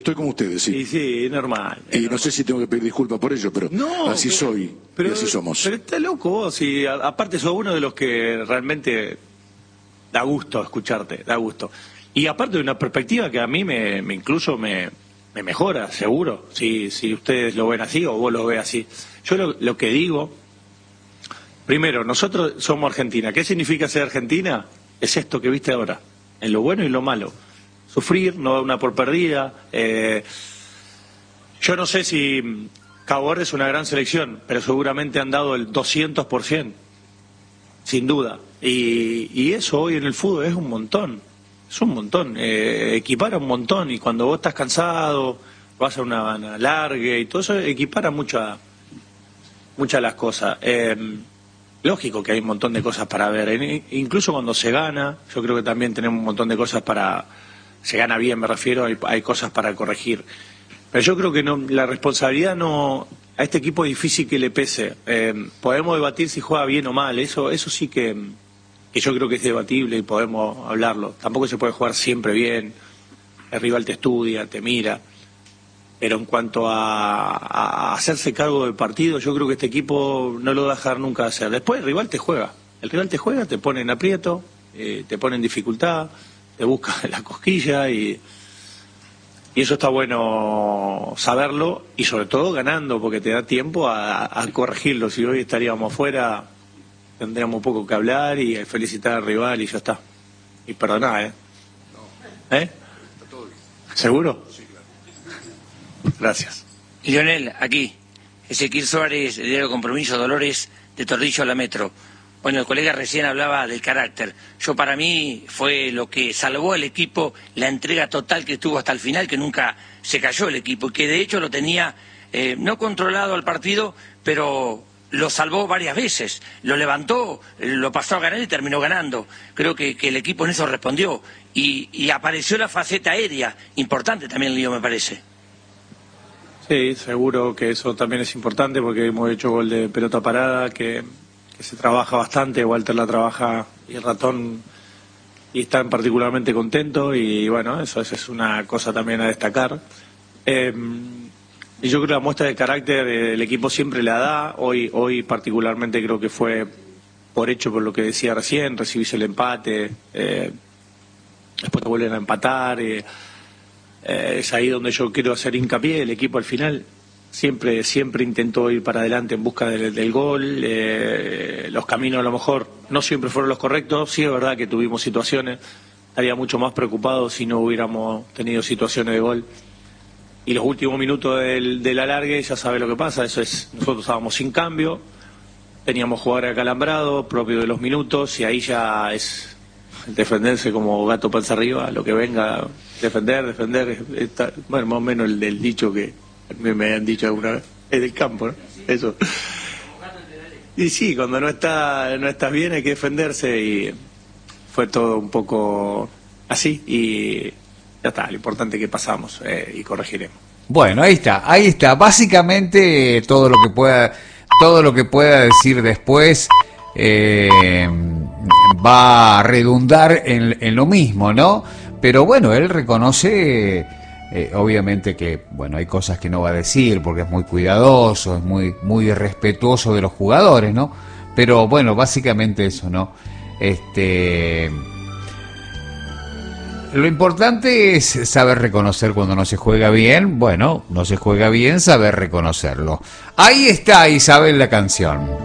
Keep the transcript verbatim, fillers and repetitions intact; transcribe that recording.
Estoy como ustedes, sí. Sí, sí, es normal. Es y normal. no sé si tengo que pedir disculpas por ello, pero no, así pero, soy pero, y así somos. Pero está loco vos, y a, aparte sos uno de los que realmente da gusto escucharte, da gusto. Y aparte de una perspectiva que a mí me, me incluso me, me mejora, seguro, si, si ustedes lo ven así o vos lo ves así. Yo lo, lo que digo, primero, nosotros somos Argentina. ¿Qué significa ser Argentina? Es esto que viste ahora, en lo bueno y lo malo. Sufrir, no dar una por perdida. Eh, yo no sé si Cabo Verde es una gran selección, pero seguramente han dado el doscientos por ciento, sin duda. Y, y eso hoy en el fútbol es un montón, es un montón. Eh, equipara un montón, y cuando vos estás cansado, vas a una, una larga y todo eso, equipara muchas muchas las cosas. Eh, lógico que hay un montón de cosas para ver, eh, incluso cuando se gana, yo creo que también tenemos un montón de cosas para... Se gana bien, me refiero, hay, hay cosas para corregir. Pero yo creo que no, la responsabilidad no... A este equipo es difícil que le pese. Eh, podemos debatir si juega bien o mal, eso eso sí que, que yo creo que es debatible y podemos hablarlo. Tampoco se puede jugar siempre bien, el rival te estudia, te mira. Pero en cuanto a, a hacerse cargo del partido, yo creo que este equipo no lo va a dejar nunca hacer. Después el rival te juega, el rival te juega, te pone en aprieto, eh, te pone en dificultad, te busca la cosquilla y, y eso está bueno saberlo, y sobre todo ganando, porque te da tiempo a, a corregirlo. Si hoy estaríamos afuera, tendríamos poco que hablar y felicitar al rival y ya está. Y perdoná, ¿eh? ¿Eh? ¿Seguro? Sí, claro. Gracias. Lionel, aquí. Ezequiel Suárez, de Diario Compromiso, Dolores, de Tordillo a la Metro. Bueno, el colega recién hablaba del carácter. Yo, para mí, fue lo que salvó al equipo, la entrega total que estuvo hasta el final, que nunca se cayó el equipo, y que de hecho lo tenía eh, no controlado al partido, pero lo salvó varias veces. Lo levantó, lo pasó a ganar y terminó ganando. Creo que, que el equipo en eso respondió. Y, y apareció la faceta aérea, importante también, Lío, me parece. Sí, seguro que eso también es importante, porque hemos hecho gol de pelota parada, que... se trabaja bastante. Walter la trabaja y el ratón, y están particularmente contentos, y bueno, eso, eso es una cosa también a destacar. Eh, y yo creo que la muestra de carácter el equipo siempre la da. Hoy, hoy particularmente creo que fue por hecho, por lo que decía recién, recibís el empate, eh, después te vuelven a empatar, eh, eh, es ahí donde yo quiero hacer hincapié. El equipo al final Siempre, siempre intentó ir para adelante en busca del, del gol. Eh, los caminos a lo mejor no siempre fueron los correctos. Sí es verdad que tuvimos situaciones. Estaría mucho más preocupado si no hubiéramos tenido situaciones de gol. Y los últimos minutos del, del alargue, ya sabe lo que pasa. Eso es, nosotros estábamos sin cambio, teníamos jugadores acalambrados, propio de los minutos, y ahí ya es defenderse como gato panza arriba, lo que venga, defender, defender. Está, bueno, más o menos el del dicho que me, me han dicho alguna vez, es del campo, ¿no? Eso. Y sí, cuando no está, no estás bien hay que defenderse, y fue todo un poco así, y ya está, lo importante es que pasamos eh, y corregiremos. Bueno, ahí está, ahí está, básicamente todo lo que pueda, todo lo que pueda decir después eh, va a redundar en, en lo mismo, ¿no? Pero bueno, él reconoce... Eh, obviamente que, bueno, hay cosas que no va a decir porque es muy cuidadoso, es muy muy respetuoso de los jugadores, ¿no? Pero bueno, básicamente eso, ¿no? Este, lo importante es saber reconocer cuando no se juega bien. Bueno, no se juega bien, saber reconocerlo. Ahí está, Isabel, la canción.